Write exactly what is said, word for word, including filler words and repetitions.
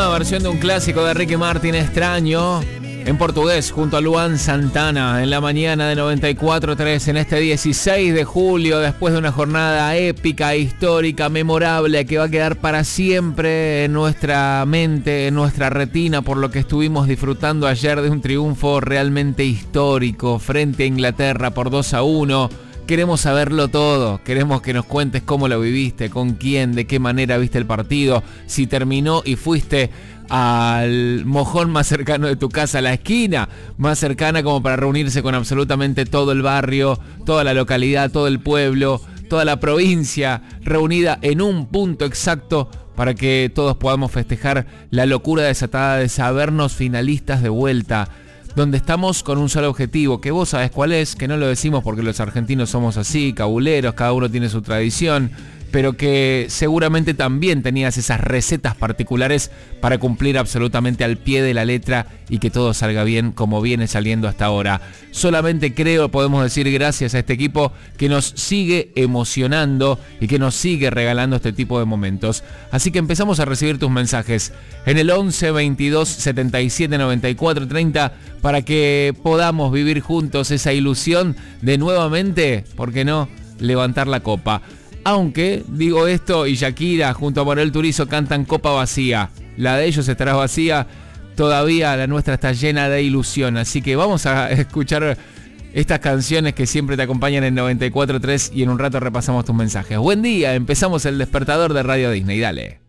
nueva versión de un clásico de Ricky Martin, Extraño, en portugués, junto a Luan Santana, en la mañana de noventa y cuatro tres, en este dieciséis de julio, después de una jornada épica, histórica, memorable, que va a quedar para siempre en nuestra mente, en nuestra retina, por lo que estuvimos disfrutando ayer de un triunfo realmente histórico frente a Inglaterra por dos a uno. Queremos saberlo todo, queremos que nos cuentes cómo lo viviste, con quién, de qué manera viste el partido, si terminó y fuiste al mojón más cercano de tu casa, a la esquina más cercana como para reunirse con absolutamente todo el barrio, toda la localidad, todo el pueblo, toda la provincia reunida en un punto exacto para que todos podamos festejar la locura desatada de sabernos finalistas de vuelta, donde estamos con un solo objetivo, que vos sabés cuál es, que no lo decimos porque los argentinos somos así, cabuleros, cada uno tiene su tradición, pero que seguramente también tenías esas recetas particulares para cumplir absolutamente al pie de la letra y que todo salga bien como viene saliendo hasta ahora. Solamente creo, podemos decir gracias a este equipo que nos sigue emocionando y que nos sigue regalando este tipo de momentos. Así que empezamos a recibir tus mensajes en el once veintidós setenta y siete noventa y cuatro treinta para que podamos vivir juntos esa ilusión de nuevamente, ¿por qué no?, levantar la copa. Aunque, digo esto, y Shakira junto a Manuel Turizo cantan Copa Vacía. La de ellos estará vacía, todavía la nuestra está llena de ilusión. Así que vamos a escuchar estas canciones que siempre te acompañan en noventa y cuatro tres y en un rato repasamos tus mensajes. Buen día, empezamos el despertador de Radio Disney, dale.